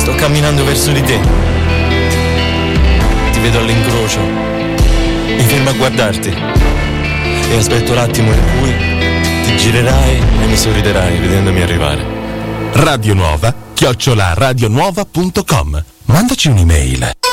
Sto camminando verso di te. Ti vedo all'incrocio. Mi fermo a guardarti. E aspetto l'attimo in cui ti girerai e mi sorriderai vedendomi arrivare. Radio Nuova @radionuova.com. Mandaci un'email.